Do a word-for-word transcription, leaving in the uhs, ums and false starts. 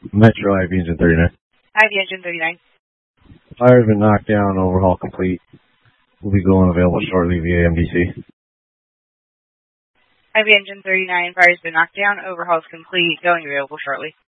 Metro I V Engine thirty-nine. I V Engine thirty-nine. Fire's been knocked down, overhaul complete. Will be going available shortly via M D C. I V Engine thirty-nine, fire's been knocked down, overhaul's complete, going available shortly.